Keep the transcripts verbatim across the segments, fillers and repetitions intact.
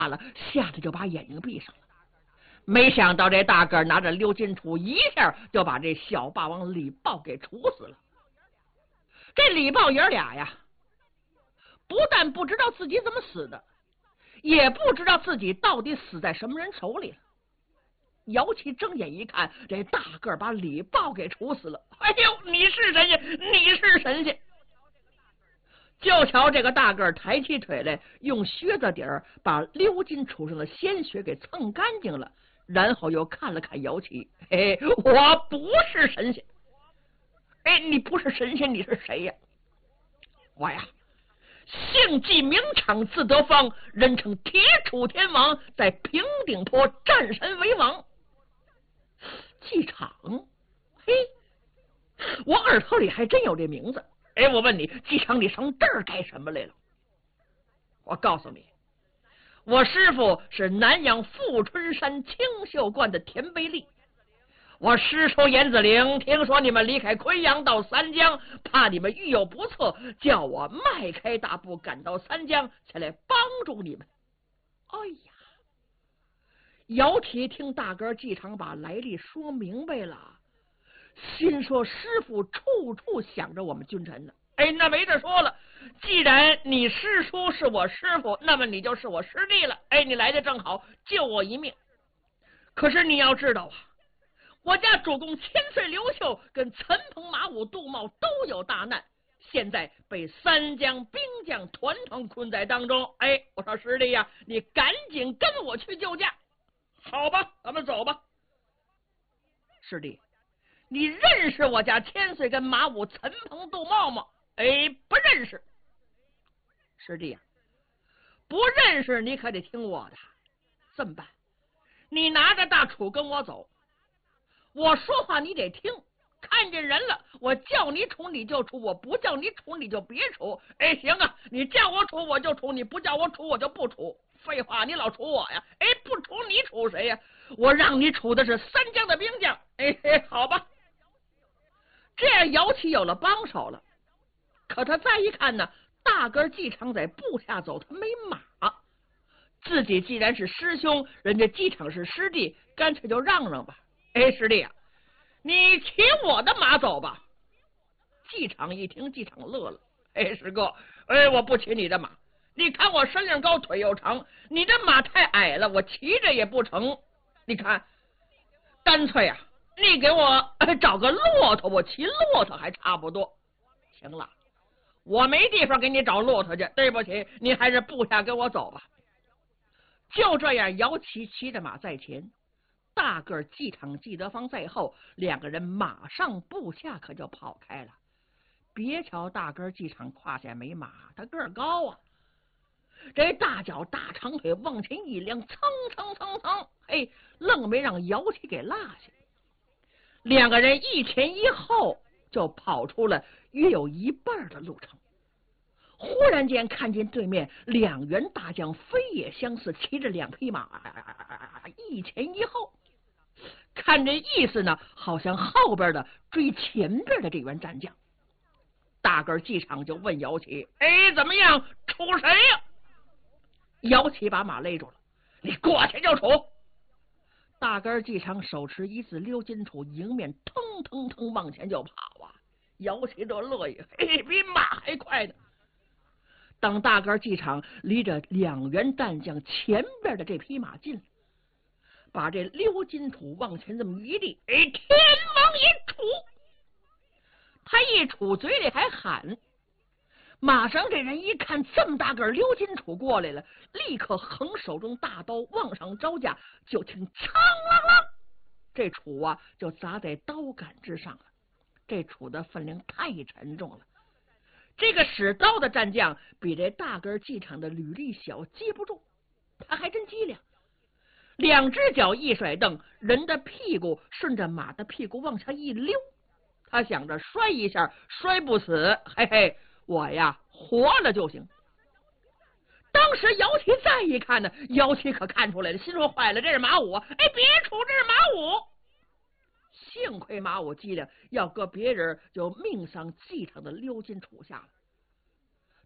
了，吓得就把眼睛闭上了。没想到这大个拿着鎏金杵，一下就把这小霸王李豹给处死了。这李豹爷俩呀，不但不知道自己怎么死的，也不知道自己到底死在什么人手里了。姚琦睁眼一看，这大个把李豹给处死了。哎呦，你是神仙，你是神仙！就瞧这个大个抬起腿来，用靴子底儿把鎏金杵上的鲜血给蹭干净了，然后又看了看姚琦，嘿，我不是神仙。哎，你不是神仙，你是谁呀？我呀，姓纪名场，字德芳，人称铁杵天王，在平顶坡战神为王。纪场，嘿，我耳朵里还真有这名字。哎，我问你，纪场，你上这儿干什么来了？我告诉你，我师傅是南阳富春山清秀观的田贝利。我师叔严子陵听说你们离开昆阳到三江，怕你们遇有不测，叫我迈开大步赶到三江，前来帮助你们。哎呀，姚铁听大哥纪场把来历说明白了，心说师傅处处想着我们君臣呢。哎，那没得说了，既然你师叔是我师傅，那么你就是我师弟了。哎，你来的正好，救我一命。可是你要知道啊，我家主公千岁刘秀跟岑彭马武杜茂都有大难，现在被三江兵将团团困在当中。哎，我说师弟呀，你赶紧跟我去救驾。好吧，咱们走吧。师弟，你认识我家千岁跟马武、岑彭、杜茂吗？哎，不认识。师弟呀，不认识你可得听我的。这么办，你拿着大杵跟我走，我说话你得听，看见人了，我叫你处你就处，我不叫你处你就别处。哎，行啊，你叫我处我就处，你不叫我处我就不处。废话，你老处我呀？哎，不处你处谁呀？我让你处的是三江的兵将。哎，好吧，这样姚琦有了帮手了。可他再一看呢，大个纪场在部下走，他没马。自己既然是师兄，人家纪场是师弟，干脆就让让吧。哎，师弟啊，你骑我的马走吧。纪场一听，纪场乐了。哎，师哥，哎，我不骑你的马。你看我身量高，腿又长，你这马太矮了，我骑着也不成。你看，干脆啊，你给我找个骆驼，我骑骆驼还差不多。行了，我没地方给你找骆驼去，对不起，你还是部下跟我走吧。就这样，姚琦骑着马在前，大个纪场纪德芳在后，两个人马上步下可就跑开了。别瞧大个纪场胯下没马，他个儿高啊，这大脚大长腿往前一亮，蹭蹭蹭蹭，嘿，愣没让姚琦给落下。两个人一前一后就跑出了约有一半的路程。忽然间看见对面两员大将飞也相似，骑着两匹马，一前一后，看这意思呢，好像后边的追前边的这员战将。大个纪场就问姚琦：“哎，怎么样？处谁呀？”姚琦把马勒住了：“你过去就处。”大个纪场手持一字鎏金杵，迎面腾腾腾往前就跑啊！姚琦这乐意，嘿，比马还快呢。等大个纪场离着两员战将前边的这匹马近，把这鎏金杵往前这么一立，哎，天王一杵，他一杵嘴里还喊。马上这人一看这么大个鎏金杵过来了，立刻横手中大刀往上招架，就听锵啷啷，这杵啊就砸在刀杆之上了。这杵的分量太沉重了，这个使刀的战将比这大个纪场的履历小，接不住，他还真机灵，两只脚一甩蹬，人的屁股顺着马的屁股往下一溜，他想着摔一下摔不死，嘿嘿，我呀活了就行。当时姚琦再一看呢，姚琦可看出来了，心说坏了，这是马武啊！哎，别处，这是马武。幸亏马武机灵，要搁别人就命丧纪场的鎏金杵下了。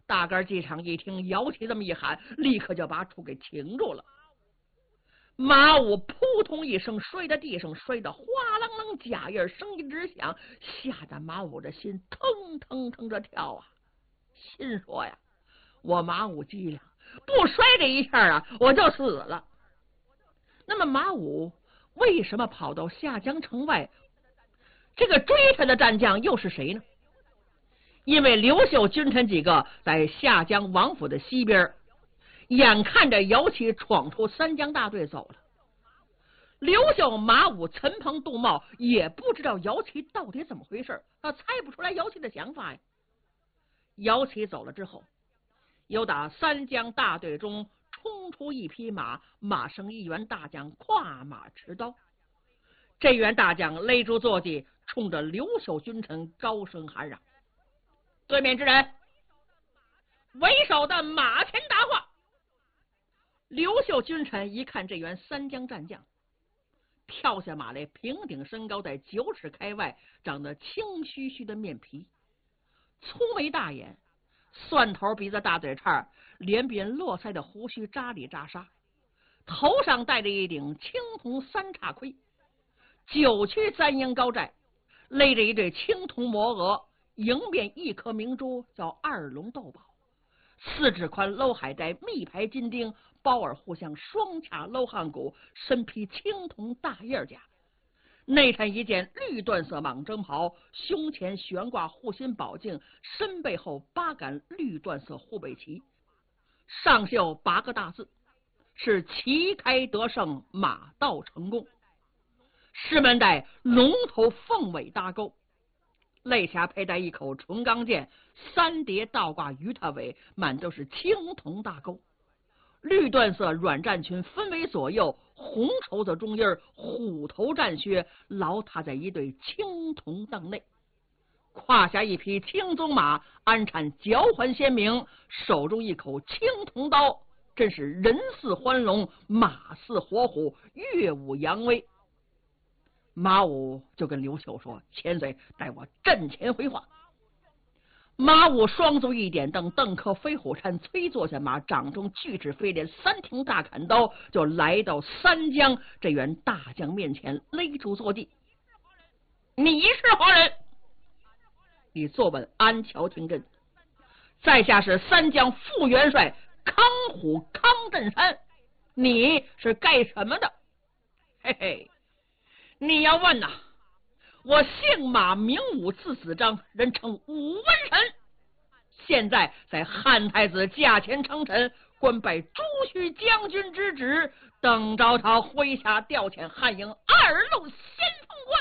大个机场一听姚七这么一喊，立刻就把楚给擒住了。马武扑通一声摔在地上，摔得哗啷啷，甲印声音直响，吓得马武的心腾腾腾着跳啊！心说呀，我马武机灵，不摔这一下啊，我就死了。那么马武为什么跑到下江城外？这个追他的战将又是谁呢？因为刘秀君臣几个在下江王府的西边，眼看着姚七闯出三江大队走了，刘秀、马武、陈鹏、杜茂也不知道姚七到底怎么回事，他猜不出来姚七的想法呀。姚七走了之后，又打三江大队中冲出一匹马，马上一员大将跨马持刀，这员大将勒住坐骑，冲着刘秀君臣高声喊嚷：“对面之人，为首的马前答话！”刘秀君臣一看这员三江战将，跳下马来，平顶身高在九尺开外，长得青须须的面皮，粗眉大眼，蒜头鼻子大嘴叉，脸边络腮的胡须扎里扎沙，头上戴着一顶青铜三叉盔，九曲三缨高寨，勒着一对青铜摩额，迎面一颗明珠叫二龙斗宝，四指宽镂海带，密排金钉，包耳互相双卡镂汉骨，身披青铜大叶甲，内衬一件绿缎色蟒征袍，胸前悬挂护心宝镜，身背后八杆绿缎色护背旗，上绣八个大字，是旗开得胜，马到成功。师门带龙头凤尾搭钩，肋下佩戴一口纯钢剑，三叠倒挂鱼塔尾，满都是青铜大钩。绿缎色软战裙分为左右，红绸子中印，虎头战靴牢踏在一对青铜裆内，胯下一匹青鬃马，鞍产脚环鲜明，手中一口青铜刀，真是人似欢龙，马似火虎，乐舞扬威。马武就跟刘秀说：“千岁，待我阵前回话。”马武双足一点蹬，蹬克飞虎搀，催坐下马，掌中巨齿飞镰，三挺大砍刀，就来到三江这员大将面前，勒住坐骑：“你是何人？你坐稳安桥听阵。在下是三江副元帅康虎康振山，你是干什么的？”嘿嘿，你要问呐、啊，我姓马名武，字子章，人称武文神，现在在汉太子驾前称臣，官拜朱须将军之职，等着他麾下调遣汉营二路先锋官。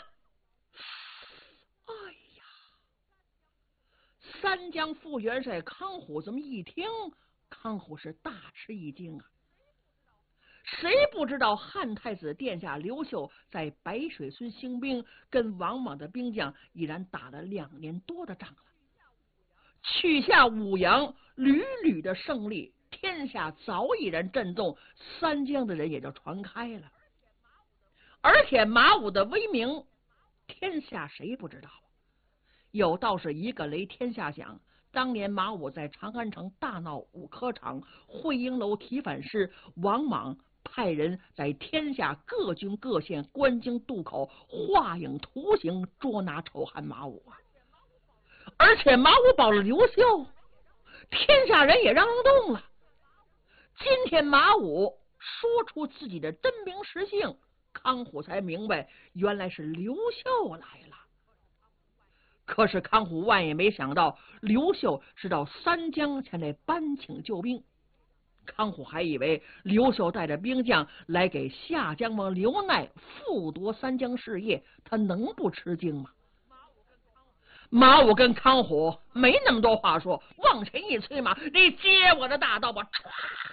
哎呀，三江副元帅康虎这么一听，康虎是大吃一惊啊！谁不知道汉太子殿下刘秀在白水村兴兵，跟王莽的兵将已然打了两年多的仗了，取下五阳，屡屡的胜利，天下早已然震动，三江的人也就传开了。而且马武的威名，天下谁不知道？有道是一个雷天下响，当年马武在长安城大闹五科场，会英楼提反诗，王莽派人在天下各郡各县关京渡口画影图形，捉拿仇汉马武啊！而且马武保了刘秀，天下人也让动了。今天马武说出自己的真名实姓，康虎才明白原来是刘秀来了。可是康虎万也没想到刘秀是到三江前来搬请救兵，康虎还以为刘秀带着兵将来给下江王刘鼐复夺三江事业，他能不吃惊吗？马武跟康虎没那么多话说，往前一催马：“你接我的大刀吧！”唰，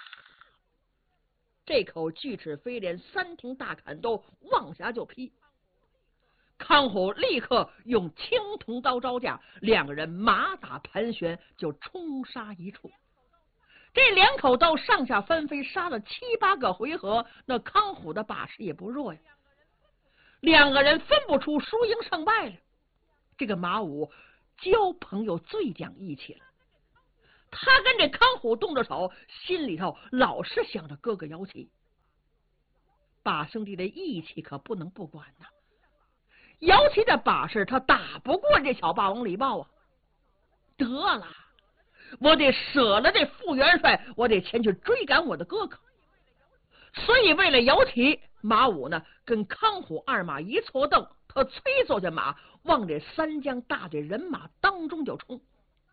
这口巨齿飞镰三挺大砍刀往下就劈。康虎立刻用青铜刀招架，两个人马打盘旋，就冲杀一处。这两口刀上下翻飞，杀了七八个回合，那康虎的把式也不弱呀。两个人分不出输赢胜败了。这个马武交朋友最讲义气了， 他跟这康虎动着手，心里头老是想着哥哥姚启。八兄弟的义气可不能不管呐。姚启的把式他打不过这小霸王李豹啊，得了，我得舍了这副元帅，我得前去追赶我的哥哥。所以为了姚启，马武呢跟康虎二马一错蹬，他催坐下马，往这三江大队人马当中就冲。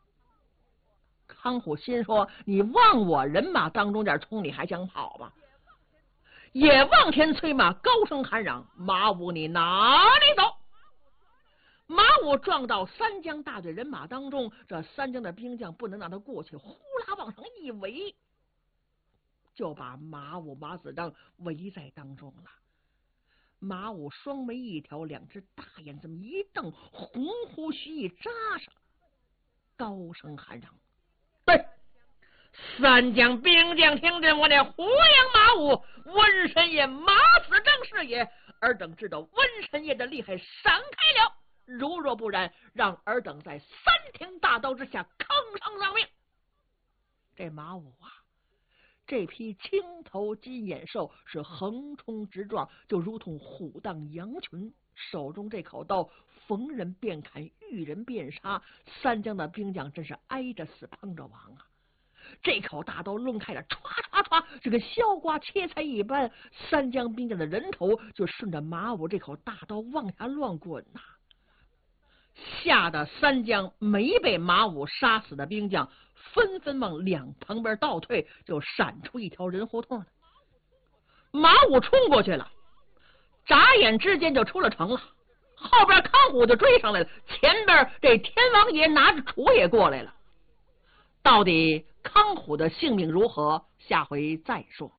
康虎心说：你往我人马当中点冲，你还想跑吗？也往前催马，高声喊嚷：马武，你哪里走？马武撞到三江大队人马当中，这三江的兵将不能让他过去，呼啦往上一围，就把马武马子章围在当中了。马武双眉一挑，两只大眼这么一瞪，红胡须一扎上，高声喊嚷：对，三江兵将听着我的胡杨马武，文神爷马子章是也，尔等知道文神爷的厉害闪开了，如若不然，让尔等在三挺大刀之下坑上丧命。这马武啊，这匹青头金眼兽是横冲直撞，就如同虎荡羊群，手中这口刀逢人便砍，遇人便杀，三江的兵将真是挨着死碰着亡啊！这口大刀抡开了，唰唰唰，这个削瓜切菜一般，三江兵将的人头就顺着马武这口大刀往下乱滚呐、啊！吓得三江没被马武杀死的兵将纷纷往两旁边倒退，就闪出一条人胡同了。马武冲过去了，眨眼之间就出了城了。后边康虎就追上来了，前边这天王爷拿着杵也过来了。到底康虎的性命如何？下回再说。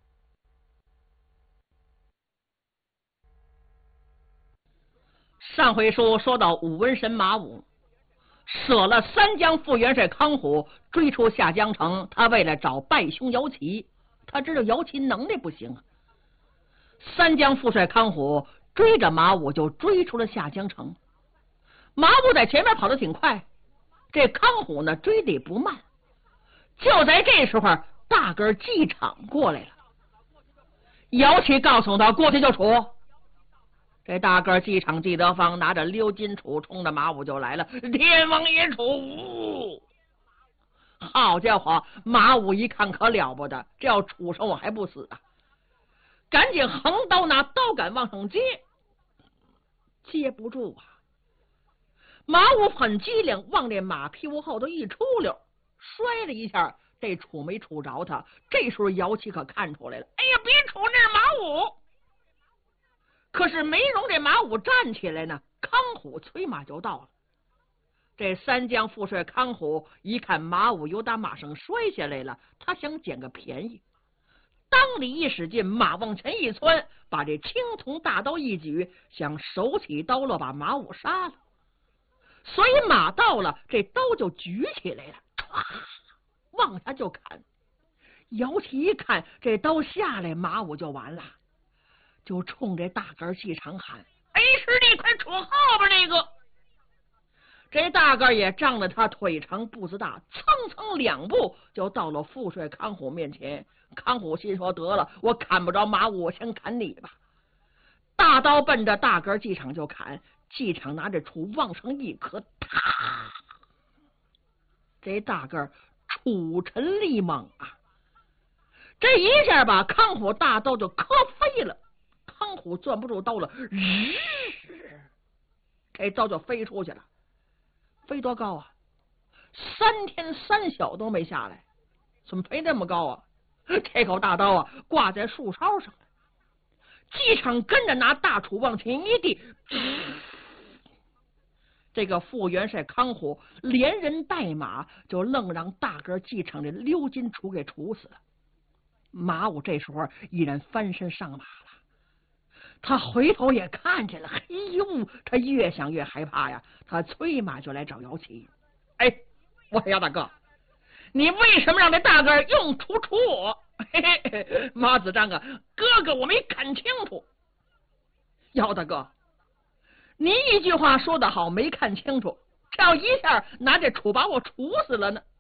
上回书说到武文神马武舍了三江副元帅康虎，追出下江城。他为了找败兄姚启，他知道姚启能力不行啊。三江副帅康虎追着马武就追出了下江城。马武在前面跑得挺快，这康虎呢追得不慢。就在这时候，大个机场过来了。姚启告诉他过去就处。这大个机场季德芳拿着鎏金杵冲着马武就来了。天王爷杵！好家伙，马武一看可了不得，这要杵上我还不死啊！赶紧横刀拿刀杆往上接，接不住啊！马武很机灵，往这马屁股后头一出溜，摔了一下，这杵没杵着他。这时候姚启可看出来了，哎呀，别杵，那是马武！可是没容这马武站起来呢，康虎催马就到了。这三江副帅康虎一看马武由打马上摔下来了，他想捡个便宜，当里一使劲，马往前一窜，把这青铜大刀一举，想手起刀落把马武杀了。所以马到了，这刀就举起来了，唰，往下就砍。姚启一看这刀下来，马武就完了，就冲这大个气场喊：哎，师弟，快杵后边那个！这大个也仗着他腿长步子大，蹭蹭两步就到了副帅康虎面前。康虎心说：得了，我砍不着马武，我先砍你吧。大刀奔着大个机场就砍，机场拿着杵往上一磕，啪！这大个杵沉力猛啊！这一下把康虎大刀就磕飞了。康虎攥不住刀了，日，这刀就飞出去了。飞多高啊？三天三宿都没下来，怎么飞那么高啊？这口大刀啊，挂在树梢上。机场跟着拿大杵往前一递，这个副元帅康虎连人带马就愣让大个机场的鎏金杵给杵死了。马武这时候已然翻身上马了。他回头也看见了，嘿呦，他越想越害怕呀！他催马就来找姚启。哎，我说姚大哥，你为什么让这大个用杵杵我？嘿嘿，马子章啊，哥哥我没看清楚。姚大哥，你一句话说得好，没看清楚，这要一下拿这杵把我杵死了呢。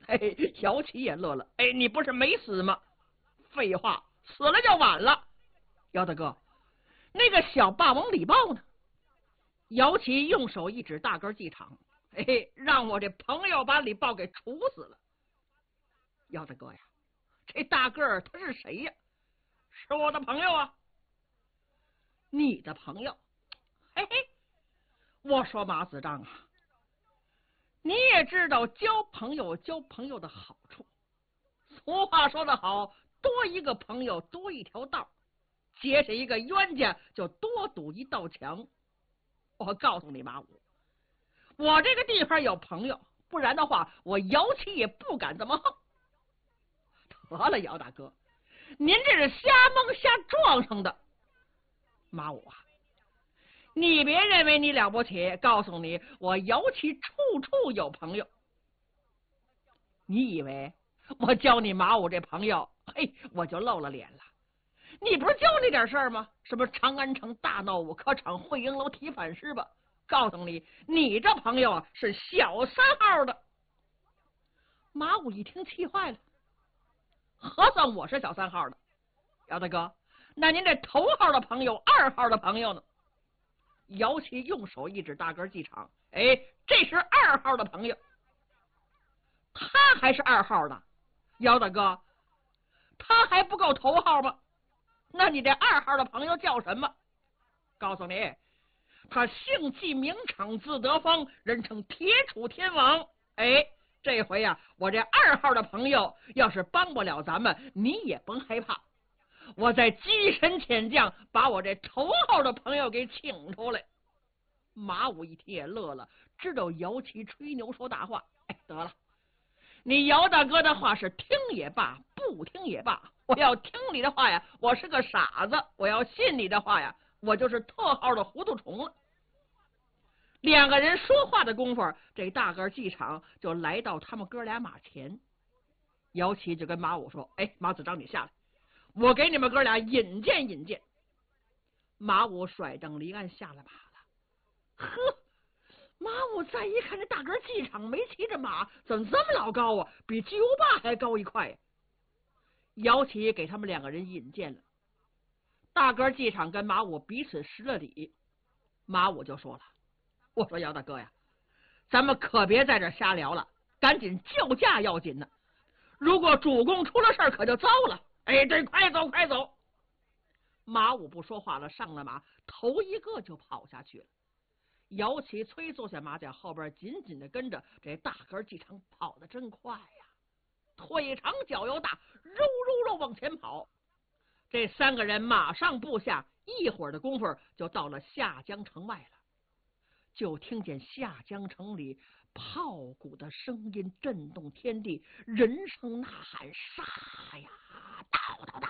嘿，姚琦也乐了。哎，你不是没死吗？废话，死了就晚了。姚大哥，那个小霸王李豹呢？姚琦用手一指大个机场，哎，让我这朋友把李豹给处死了。姚大哥呀，这大个儿他是谁呀？是我的朋友啊。你的朋友？嘿嘿，我说马子章啊，你也知道交朋友交朋友的好处。俗话说得好，多一个朋友多一条道，结下一个冤家就多堵一道墙。我告诉你马武，我这个地方有朋友，不然的话我姚琦也不敢这么横。得了，姚大哥，您这是瞎蒙瞎撞上的。马武啊，你别认为你了不起，告诉你，我姚琦处处有朋友。你以为我教你马武这朋友，嘿，我就露了脸了？你不是教你点事儿吗？什么长安城大闹五科场，会营楼提反诗吧？告诉你，你这朋友啊是小三号的。马武一听气坏了，何算我是小三号的？姚大哥，那您这头号的朋友，二号的朋友呢？姚琦用手一指大个机场，哎，这是二号的朋友。他还是二号的。姚大哥，他还不够头号吗？那你这二号的朋友叫什么？告诉你，他姓纪名场字德芳，人称铁杵天王。哎，这回呀、啊，我这二号的朋友要是帮不了咱们，你也甭害怕，我再机神遣将把我这头号的朋友给请出来。马武一听也乐了，知道姚琦吹牛说大话。哎，得了，你姚大哥的话是听也罢，不听也罢，我要听你的话呀，我是个傻子；我要信你的话呀，我就是特号的糊涂虫了。两个人说话的功夫，这大个机场就来到他们哥俩马前。姚琦就跟马武说：“哎，马子章，你下来，我给你们哥俩引荐引荐。”马武甩蹬离岸下了马了。呵，马武再一看，这大个机场没骑着马，怎么这么老高啊？比巨无霸还高一块呀！姚琦给他们两个人引荐了。大个机场跟马武彼此施了礼，马武就说了：“我说姚大哥呀，咱们可别在这瞎聊了，赶紧叫价要紧呢。如果主公出了事儿，可就糟了。哎，对，快走快走！”马武不说话了，上了马，头一个就跑下去了。姚琦催坐下马在后边紧紧的跟着，这大个机场跑得真快呀，腿长脚又大，肉肉肉往前跑。这三个人马上步下，一会儿的功夫就到了下江城外了。就听见下江城里炮鼓的声音震动天地，人声呐喊，杀呀，叨叨叨！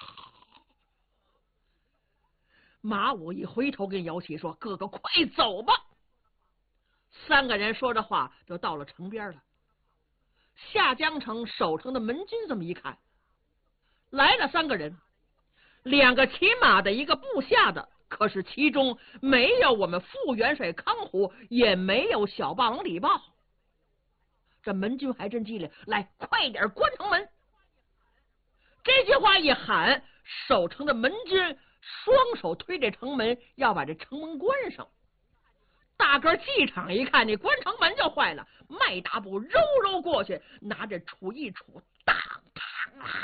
马武一回头跟姚琦说：“哥哥，快走吧！”三个人说着话就到了城边了。下江城守城的门军这么一看，来了三个人，两个骑马的，一个部下的，可是其中没有我们副元帅康虎，也没有小霸王李豹。这门军还真机灵，来，快点关城门！这句话一喊，守城的门军双手推着城门，要把这城门关上。大个机场一看，你关城门就坏了，迈大步揉揉过去，拿着杵一杵，当当啊！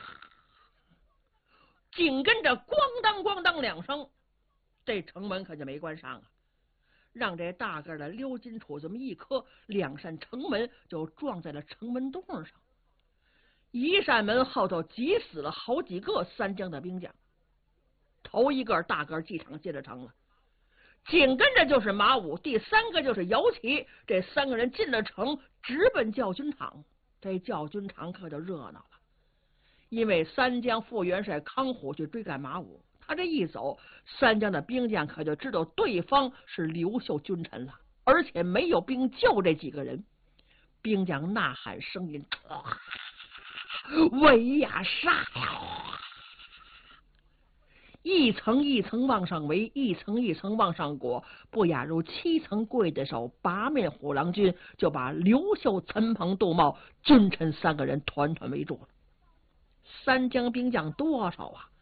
紧跟着咣当咣当两声，这城门可就没关上啊！让这大个的鎏金杵这么一磕，两扇城门就撞在了城门洞上。一扇门后头挤死了好几个三江的兵将。头一个大个机场进了城了，紧跟着就是马武，第三个就是姚琦。这三个人进了城，直奔教军场。这教军场可就热闹了，因为三江副元帅康虎去追赶马武，他这一走，三江的兵将可就知道对方是刘秀君臣了，而且没有兵救这几个人。兵将呐喊声音，围呀杀呀， 一层一层往上围，一层一层往上裹，不亚如七层柜的手，八面虎狼军就把刘秀、陈鹏、杜茂、君臣三个人团团围住了。三江兵将多少啊？